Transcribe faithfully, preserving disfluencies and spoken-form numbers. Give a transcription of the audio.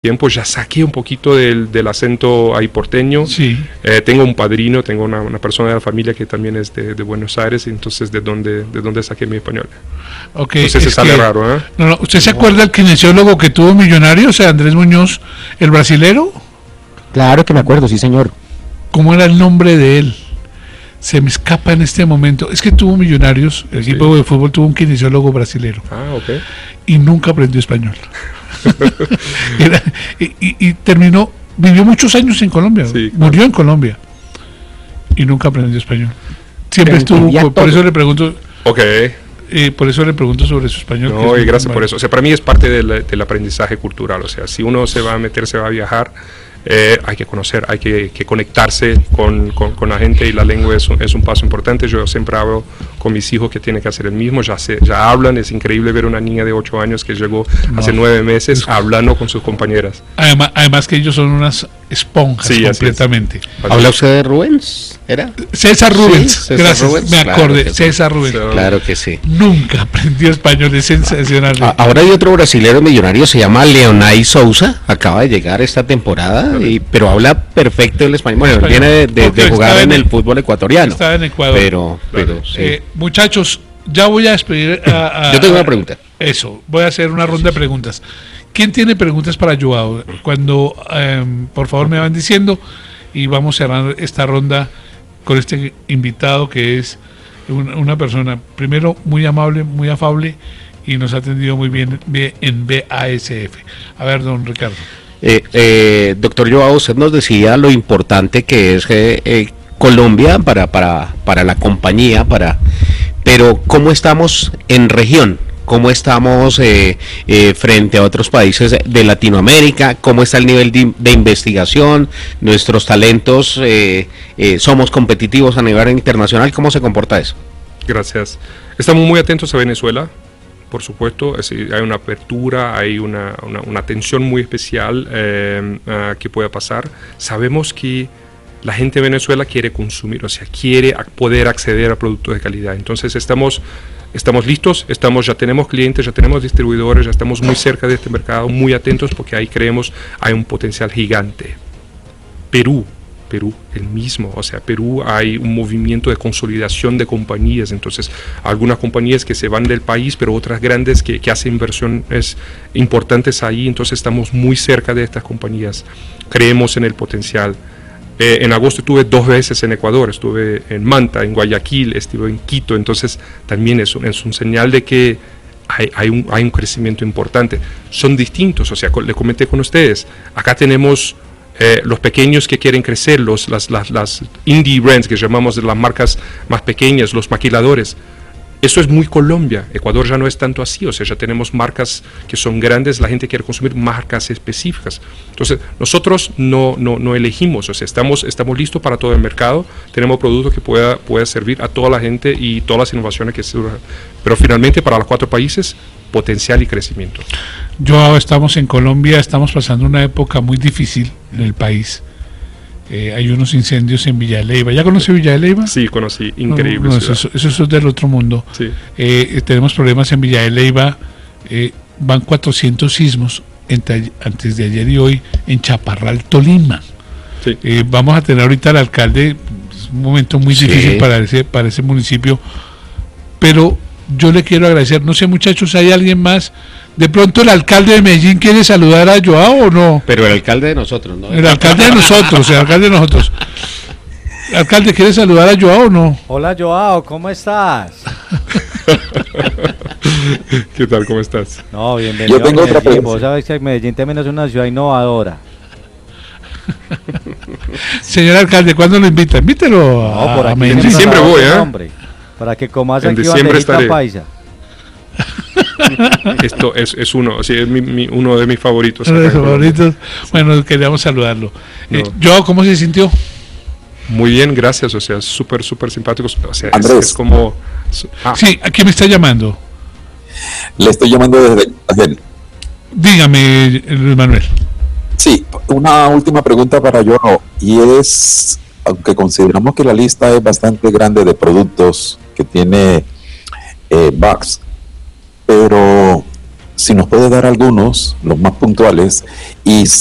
tiempo ya saqué un poquito del, del acento ahí porteño. Sí. Eh, tengo un padrino, tengo una, una persona de la familia que también es de, de Buenos Aires, entonces de dónde, de dónde saqué mi español. Okay, entonces se sale que, raro, ¿eh? No, no, ¿usted se acuerda del kinesiólogo que tuvo Millonarios, o sea, Andrés Muñoz, el brasilero? Claro que me acuerdo, sí señor. ¿Cómo era el nombre de él? Se me escapa en este momento. Es que tuvo Millonarios, el sí. equipo de fútbol tuvo un kinesiólogo brasilero. Ah, ok. Y nunca aprendió español. Era, y, y, y terminó, vivió muchos años en Colombia, sí, claro. Murió en Colombia y nunca aprendió español. Siempre Pero estuvo, por, por eso le pregunto, ok. eh, por eso le pregunto sobre su español. No, y gracias mal. por eso. O sea, para mí es parte del, del aprendizaje cultural. O sea, si uno se va a meter, se va a viajar, eh, hay que conocer, hay que, que conectarse con, con, con la gente, y la lengua es un, es un paso importante. Yo siempre hablo con mis hijos que tienen que hacer el mismo, ya, se, ya hablan. Es increíble ver una niña de ocho años que llegó no. hace nueve meses es... hablando con sus compañeras. Además, además que ellos son unas esponjas, sí, completamente. ¿Habla usted de Rubens? ¿Era? César Rubens, sí, César gracias, Rubens, me acordé, claro César Rubens. Sí. Claro que sí. Nunca aprendió español, es sensacional. Ah, ahora hay otro brasilero millonario, se llama Leonay Souza, acaba de llegar esta temporada, y, pero habla perfecto el español. Bueno, español. viene de, de, de jugar en el, el fútbol ecuatoriano. Está en Ecuador. Pero, pero sí. eh, muchachos, ya voy a despedir a, a, Yo tengo una pregunta. Eso, voy a hacer una ronda de preguntas. ¿Quién tiene preguntas para Joao? Cuando, eh, por favor, me van diciendo, y vamos cerrando esta ronda con este invitado que es una, una persona, primero, muy amable, muy afable, y nos ha atendido muy bien en B A S F. A ver, don Ricardo. Eh, eh, doctor Joao, usted nos decía lo importante que es eh, eh, Colombia para, para, para la compañía, para, pero ¿cómo estamos en región? ¿Cómo estamos eh, eh, frente a otros países de Latinoamérica? ¿Cómo está el nivel de, de investigación? ¿Nuestros talentos eh, eh, somos competitivos a nivel internacional? ¿Cómo se comporta eso? Gracias. Estamos muy atentos a Venezuela, por supuesto. Es decir, hay una apertura, hay una, una, una atención muy especial eh, uh, que pueda pasar. Sabemos que la gente de Venezuela quiere consumir, o sea, quiere poder acceder a productos de calidad. Entonces estamos... Estamos listos, estamos, ya tenemos clientes, ya tenemos distribuidores, ya estamos muy cerca de este mercado, muy atentos, porque ahí creemos hay un potencial gigante. Perú, Perú, el mismo, o sea, Perú hay un movimiento de consolidación de compañías, entonces algunas compañías que se van del país, pero otras grandes que, que hacen inversiones importantes ahí, entonces estamos muy cerca de estas compañías, creemos en el potencial. Eh, en agosto estuve dos veces en Ecuador, estuve en Manta, en Guayaquil, estuve en Quito, entonces también es un, es un señal de que hay, hay, un, hay un crecimiento importante. Son distintos, o sea, le comenté con ustedes, acá tenemos eh, los pequeños que quieren crecer, los, las, las, las indie brands que llamamos de las marcas más pequeñas, los maquiladores. Eso es muy Colombia. Ecuador ya no es tanto así, o sea, ya tenemos marcas que son grandes, la gente quiere consumir marcas específicas. Entonces, nosotros no, no, no elegimos, o sea, estamos, estamos listos para todo el mercado, tenemos productos que pueda, pueda servir a toda la gente y todas las innovaciones que surjan. Pero finalmente, para los cuatro países, potencial y crecimiento. Yo estamos en Colombia, estamos pasando una época muy difícil en el país. Eh, hay unos incendios en Villa de Leyva. ¿Ya conocí Villa de Leyva? Sí, conocí. Increíble. No, no, eso, eso, eso es del otro mundo. Sí. Eh, tenemos problemas en Villa de Leyva. Eh, van cuatrocientos sismos entre, antes de ayer y hoy en Chaparral, Tolima. Sí. Eh, vamos a tener ahorita al alcalde. Es un momento muy sí. difícil para ese, para ese municipio. Pero yo le quiero agradecer. No sé, muchachos, ¿hay alguien más? De pronto el alcalde de Medellín quiere saludar a Joao, ¿o no? Pero el alcalde de nosotros, ¿no? El alcalde de nosotros, el alcalde de nosotros. Alcalde, ¿quiere saludar a Joao o no? Hola, Joao, ¿cómo estás? ¿Qué tal? ¿Cómo estás? No, bienvenido. Yo tengo a otra pregunta. Vos sabés que Medellín también es una ciudad innovadora. Señor alcalde, ¿cuándo lo invita? Invítelo a, no, por aquí a Medellín. En diciembre voy, ¿eh? Hombre, para que comas en aquí diciembre bandejita estaré. paisa. Esto es, es uno, sí, es mi, mi, uno de mis favoritos. Uno de mis favoritos. Bueno, queríamos saludarlo. No. Eh, Joao, ¿cómo se sintió? Muy bien, gracias. O sea, súper, súper simpáticos. O sea, Andrés. Es, es como. Ah. Sí, ¿a quién me está llamando? Le estoy llamando desde. desde... Dígame, Luis Manuel. Sí, una última pregunta para yo. Y es, aunque consideramos que la lista es bastante grande de productos que tiene eh, Bugs, pero si nos puede dar algunos, los más puntuales, y